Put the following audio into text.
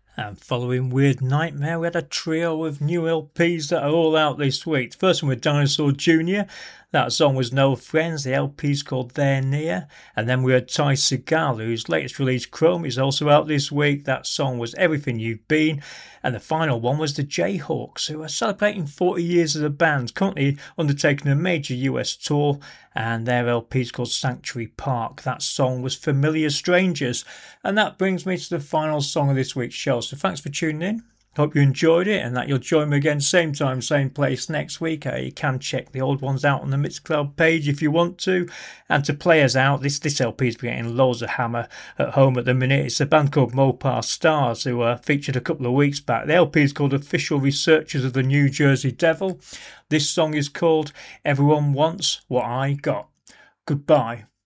And following Weird Nightmare, we had a trio of new LPs that are all out this week. The first one with Dinosaur Jr. That song was No Friends. The LP's called They're Near. And then we had Ty Segala, whose latest release, Chrome, is also out this week. That song was Everything You've Been. And the final one was the Jayhawks, who are celebrating 40 years as a band, currently undertaking a major US tour, and their LP is called Sanctuary Park. That song was Familiar Strangers. And that brings me to the final song of this week's show. So thanks for tuning in. Hope you enjoyed it and that you'll join me again same time, same place next week. You can check the old ones out on the Mixcloud page if you want to. And to play us out, this LP's been getting loads of hammer at home at the minute. It's a band called Mopar Stars who featured a couple of weeks back. The LP is called Official Researchers of the New Jersey Devil. This song is called Everyone Wants What I Got. Goodbye.